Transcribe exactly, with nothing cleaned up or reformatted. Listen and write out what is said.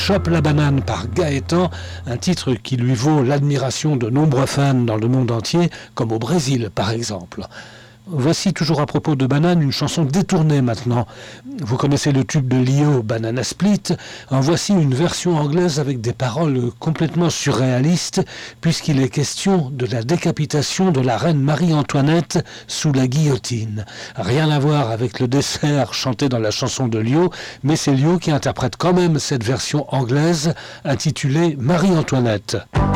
Chope la banane par Gaëtan, un titre qui lui vaut l'admiration de nombreux fans dans le monde entier, comme au Brésil par exemple. Voici toujours à propos de banane une chanson détournée maintenant. Vous connaissez le tube de Lio, Banana Split. En voici une version anglaise avec des paroles complètement surréalistes puisqu'il est question de la décapitation de la reine Marie-Antoinette sous la guillotine. Rien à voir avec le dessert chanté dans la chanson de Lio, mais c'est Lio qui interprète quand même cette version anglaise intitulée Marie-Antoinette.